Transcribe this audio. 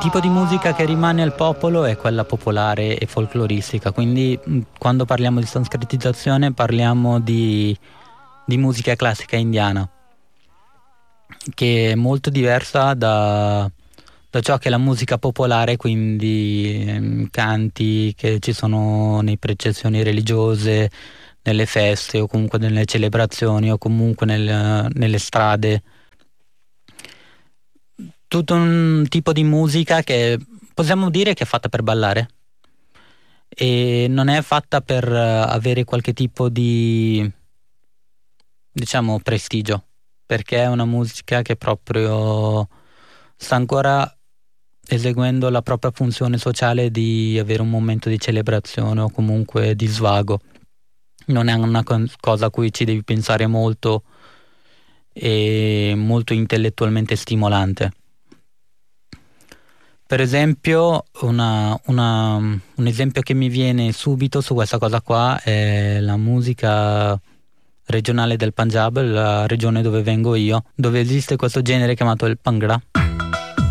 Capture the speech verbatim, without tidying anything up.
tipo di musica che rimane al popolo è quella popolare e folcloristica, quindi mh, quando parliamo di sanskritizzazione parliamo di, di musica classica indiana, che è molto diversa da, da ciò che è la musica popolare, quindi ehm, canti che ci sono nei processioni religiose, nelle feste o comunque nelle celebrazioni o comunque nel- nelle strade. Tutto un tipo di musica che possiamo dire che è fatta per ballare e non è fatta per eh, avere qualche tipo di, diciamo, prestigio, perché è una musica che proprio sta ancora eseguendo la propria funzione sociale di avere un momento di celebrazione o comunque di svago. Non è una con- cosa a cui ci devi pensare molto e molto intellettualmente stimolante. Per esempio, una- una- un esempio che mi viene subito su questa cosa qua è la musica regionale del Punjab, la regione dove vengo io, dove esiste questo genere chiamato il Bhangra.